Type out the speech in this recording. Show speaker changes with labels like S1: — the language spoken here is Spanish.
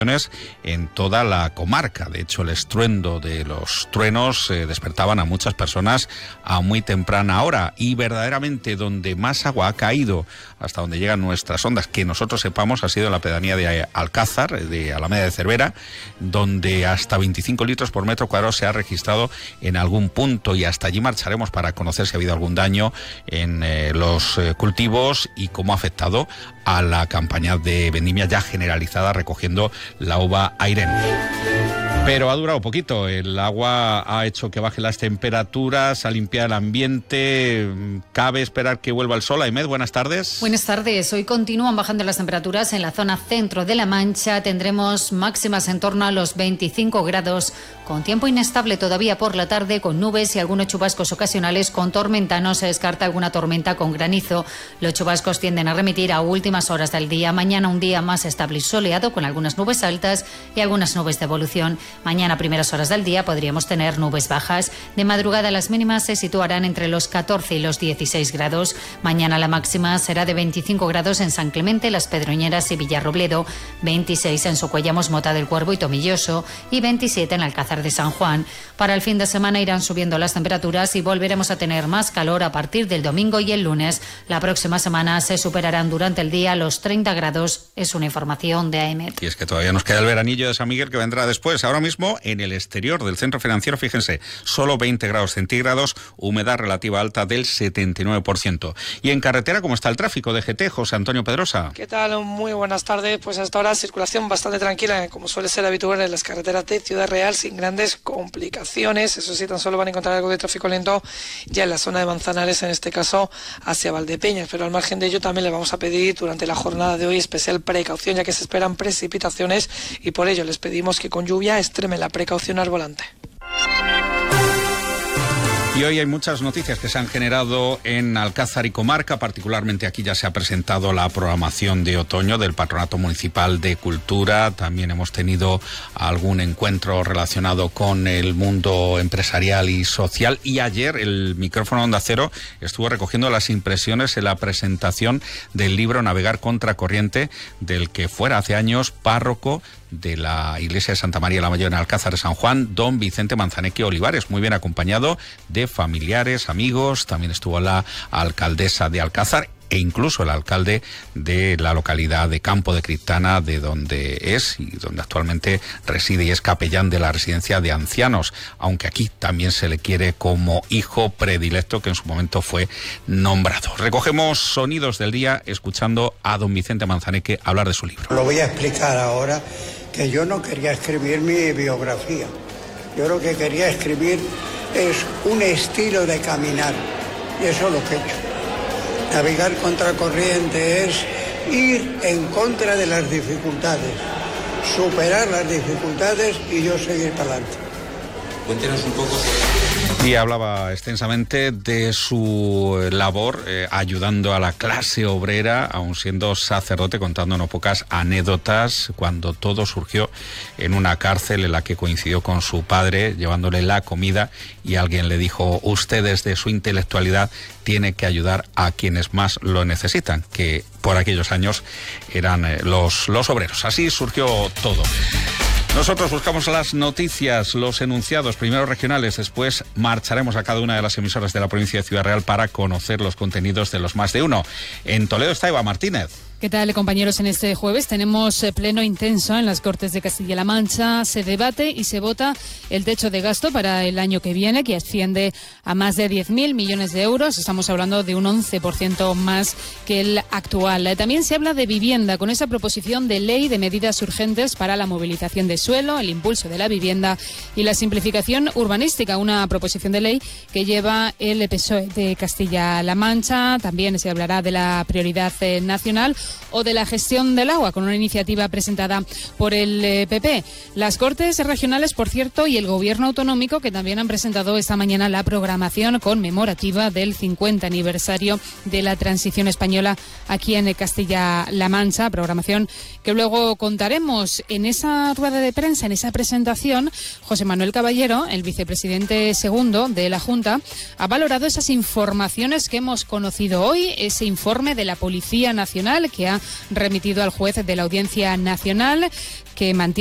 S1: en toda la comarca. De hecho, el estruendo de los truenos despertaban a muchas personas a muy temprana hora, y verdaderamente donde más agua ha caído, hasta donde llegan nuestras ondas, que nosotros sepamos, ha sido en la pedanía de Alcázar, de Alameda de Cervera, donde hasta 25 litros por metro cuadrado se ha registrado en algún punto, y hasta allí marcharemos para conocer si ha habido algún daño en los cultivos y cómo ha afectado a la campaña de vendimia ya generalizada recogiendo la uva Airén. Pero ha durado poquito, el agua ha hecho que bajen las temperaturas, ha limpiado el ambiente. ¿Cabe esperar que vuelva el sol? Aymed, buenas tardes.
S2: Buenas tardes. Hoy continúan bajando las temperaturas en la zona centro de La Mancha. Tendremos máximas en torno a los 25 grados, con tiempo inestable todavía por la tarde, con nubes y algunos chubascos ocasionales con tormenta. No se descarta alguna tormenta con granizo. Los chubascos tienden a remitir a últimas horas del día. Mañana un día más estable y soleado, con algunas nubes altas y algunas nubes de evolución. Mañana a primeras horas del día podríamos tener nubes bajas. De madrugada las mínimas se situarán entre los 14 y los 16 grados. Mañana la máxima será de 25 grados en San Clemente, Las Pedroñeras y Villarrobledo, 26 en Socuellamos, Mota del Cuervo y Tomilloso, y 27 en Alcázar de San Juan. Para el fin de semana irán subiendo las temperaturas y volveremos a tener más calor a partir del domingo y el lunes. La próxima semana se superarán durante el día los 30 grados. Es una información de AEMET.
S1: Y es que todavía nos queda el veranillo de San Miguel, que vendrá después. Ahora mismo en el exterior del centro financiero, fíjense, solo 20 grados centígrados, humedad relativa alta del 79%. Y en carretera, ¿cómo está el tráfico de GT? José Antonio Pedrosa.
S3: ¿Qué tal? Muy buenas tardes. Pues hasta ahora circulación bastante tranquila, como suele ser habitual en las carreteras de Ciudad Real, sin grandes complicaciones. Eso sí, tan solo van a encontrar algo de tráfico lento ya en la zona de Manzanares, en este caso hacia Valdepeñas, pero al margen de ello también le vamos a pedir durante la jornada de hoy especial precaución, ya que se esperan precipitaciones, y por ello les pedimos que con lluvia extremen la precaución al volante.
S1: Y hoy hay muchas noticias que se han generado en Alcázar y comarca, particularmente aquí ya se ha presentado la programación de otoño del Patronato Municipal de Cultura. También hemos tenido algún encuentro relacionado con el mundo empresarial y social, y ayer el micrófono Onda Cero estuvo recogiendo las impresiones en la presentación del libro Navegar Contracorriente, del que fuera hace años párroco de la iglesia de Santa María la Mayor en Alcázar de San Juan, don Vicente Manzaneque Olivares, muy bien acompañado de familiares, amigos. También estuvo la alcaldesa de Alcázar e incluso el alcalde de la localidad de Campo de Criptana, de donde es y donde actualmente reside y es capellán de la residencia de ancianos, aunque aquí también se le quiere como hijo predilecto, que en su momento fue nombrado. Recogemos sonidos del día escuchando a don Vicente Manzaneque hablar de su libro.
S4: Lo voy a explicar ahora, que yo no quería escribir mi biografía. Yo lo que quería escribir es un estilo de caminar, y eso es lo que he hecho. Navegar contracorriente es ir en contra de las dificultades, superar las dificultades y yo seguir para adelante.
S1: Cuéntenos un poco. Y hablaba extensamente de su labor ayudando a la clase obrera, aun siendo sacerdote, contando no pocas anécdotas cuando todo surgió en una cárcel en la que coincidió con su padre llevándole la comida, y alguien le dijo: usted desde su intelectualidad tiene que ayudar a quienes más lo necesitan, que por aquellos años eran los obreros. Así surgió todo. Nosotros buscamos las noticias, los enunciados, primero regionales, después marcharemos a cada una de las emisoras de la provincia de Ciudad Real para conocer los contenidos de los más de uno. En Toledo está Eva Martínez.
S5: ¿Qué tal, compañeros? En este jueves tenemos pleno intenso en las Cortes de Castilla-La Mancha. Se debate y se vota el techo de gasto para el año que viene, que asciende a más de 10.000 millones de euros. Estamos hablando de un 11% más que el actual. También se habla de vivienda, con esa proposición de ley de medidas urgentes para la movilización de suelo, el impulso de la vivienda y la simplificación urbanística. Una proposición de ley que lleva el PSOE de Castilla-La Mancha. También se hablará de la prioridad nacional o de la gestión del agua, con una iniciativa presentada por el PP. Las Cortes regionales, por cierto, y el Gobierno autonómico, que también han presentado esta mañana la programación conmemorativa del 50 aniversario de la transición española aquí en Castilla-La Mancha, programación que luego contaremos. En esa rueda de prensa, en esa presentación, José Manuel Caballero, el vicepresidente segundo de la Junta, ha valorado esas informaciones que hemos conocido hoy, ese informe de la Policía Nacional que que ha remitido al juez de la Audiencia Nacional, que mantiene